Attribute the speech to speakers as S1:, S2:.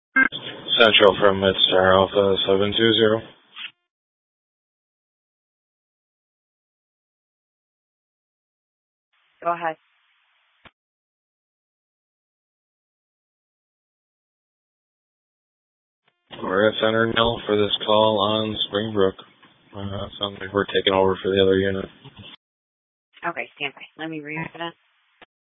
S1: Central from Midstar Alpha 720.
S2: Go ahead.
S1: We're at Center Mill for this call on Springbrook. Sounds like we're taking over for the other unit.
S2: Okay, stand by. Let me read it.